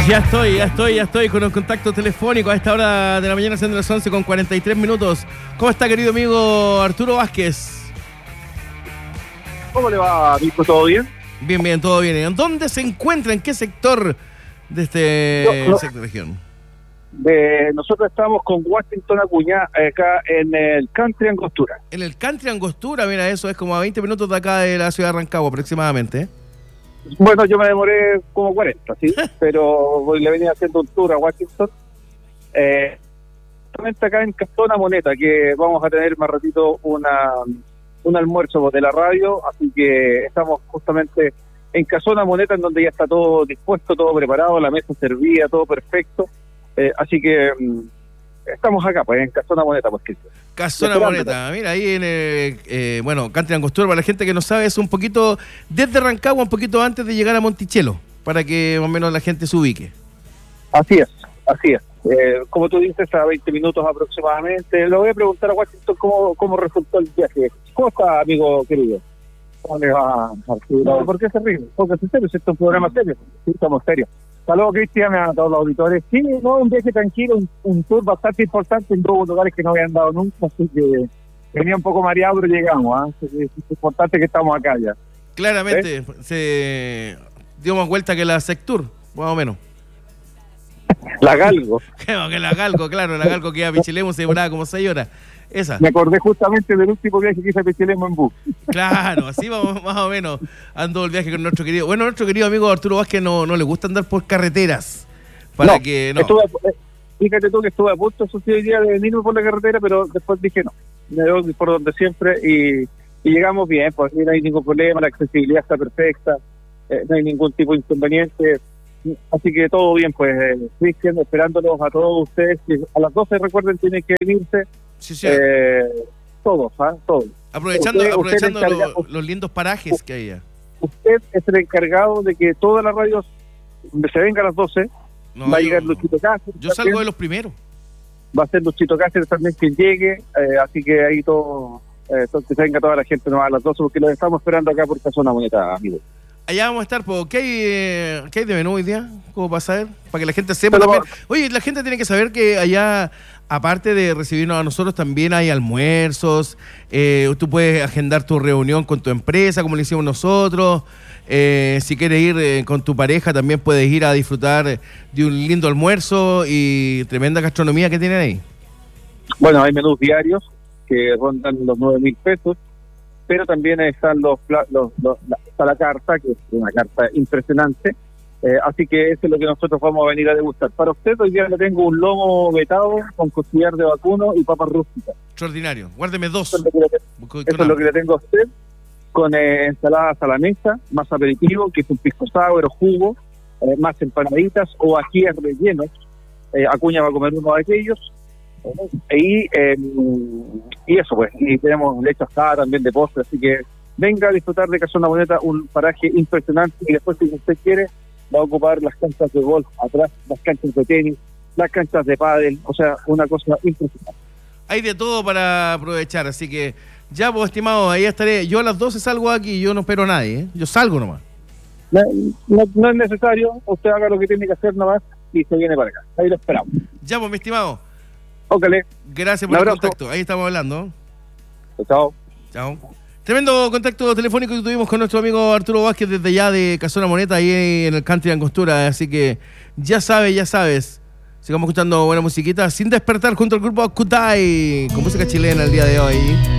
Ya estoy con un contacto telefónico a esta hora de la mañana, siendo las 11:43. ¿Cómo está, querido amigo Arturo Vázquez? ¿Cómo le va, Nico? ¿Todo bien? Bien, todo bien. ¿En dónde se encuentra? ¿En qué sector de esta región? Nosotros estamos con Washington Acuña, acá en el Country Angostura. En el Country Angostura, mira, eso es como a 20 minutos de acá de la ciudad de Rancagua aproximadamente, ¿eh? Bueno, yo me demoré como 40, ¿sí? Pero le venía haciendo un tour a Washington. Justamente acá en Casona Moneta, que vamos a tener más ratito un almuerzo de la radio, así que estamos justamente en Casona Moneta, en donde ya está todo dispuesto, todo preparado, la mesa servida, todo perfecto. Así que estamos acá, pues, en Casona Moneta, pues, Cristian. Casona Moneta, mira, ahí en el, Country Angostura, para la gente que no sabe, es un poquito, desde Rancagua, un poquito antes de llegar a Monticello, para que más o menos la gente se ubique. Así es. Como tú dices, a 20 minutos aproximadamente. Le voy a preguntar a Washington cómo resultó el viaje. ¿Cómo está, amigo querido? ¿Cómo le va, Arturo? No, ¿por qué se ríe? Porque es serio, esto es un programa serio. Sí, estamos serios. Saludos, Cristian, a todos los auditores. Sí, no, un viaje tranquilo, un tour bastante importante en 2 lugares que no habían dado nunca, así que venía un poco mareado, pero llegamos, ¿eh? Es importante que estamos acá ya. Claramente, se dio más vuelta que la Sectur, más o menos. La Galgo. Que la Galgo, claro, la Galgo que a Pichilemu se demoraba como 6 horas. Esa. Me acordé justamente del último viaje que hice a Pichilemu en bus. Claro, así vamos más o menos ando el viaje con nuestro querido amigo Arturo Vázquez no le gusta andar por carreteras. Fíjate tú que estuve a punto hoy día de venirme por la carretera, pero después dije no, me voy por donde siempre y llegamos bien, pues no hay ningún problema, la accesibilidad está perfecta, no hay ningún tipo de inconveniente, así que todo bien, pues, Cristian, esperándolos a todos ustedes, que a las 12 recuerden tienen que venirse. Sí. Todos. Aprovechando los lindos parajes que hay allá. Usted es el encargado de que todas las radios se venga a las 12. Va a llegar Luchito Cáceres. Yo salgo de los primeros. Va a ser Luchito Cáceres también quien llegue. Así que ahí todo, que se venga toda la gente a las 12, porque los estamos esperando acá por Casona Moneta, amigos. Allá vamos a estar, ¿qué hay de menú hoy día? ¿Cómo va a saber? Para que la gente sepa también. Oye, la gente tiene que saber que allá, aparte de recibirnos a nosotros, también hay almuerzos. Tú puedes agendar tu reunión con tu empresa, como lo hicimos nosotros. Si quieres ir con tu pareja, también puedes ir a disfrutar de un lindo almuerzo y tremenda gastronomía que tienen ahí. Bueno, hay menús diarios que rondan los 9.000 pesos. Pero también están está la carta, que es una carta impresionante, así que eso es lo que nosotros vamos a venir a degustar. Para usted hoy día le tengo un lomo vetado con costillar de vacuno y papas rústicas. Extraordinario, guárdeme 2. Eso es lo que le tengo a usted, con ensaladas a la mesa, más aperitivo, que es un pisco sour o jugo, más empanaditas o ajíes rellenos. Acuña va a comer uno de aquellos. Y eso, pues, y tenemos leche asada también de postre, así que venga a disfrutar de Casona Moneta, un paraje impresionante, y después, si usted quiere, va a ocupar las canchas de golf atrás, las canchas de tenis, las canchas de pádel, o sea, una cosa impresionante. Hay de todo para aprovechar, así que ya, pues, estimado, ahí estaré. Yo a las 12 salgo aquí, yo no espero a nadie, yo salgo nomás. No es necesario, usted haga lo que tiene que hacer nomás y se viene para acá, ahí lo esperamos. Ya, pues, mi estimado. Ócale. Gracias por el contacto. Ahí estamos hablando. Chao. Tremendo contacto telefónico que tuvimos con nuestro amigo Arturo Vázquez desde allá de Casona Moneta, ahí en el Country Angostura. Así que ya sabes. Sigamos escuchando buena musiquita sin despertar junto al grupo Kutai con música chilena el día de hoy.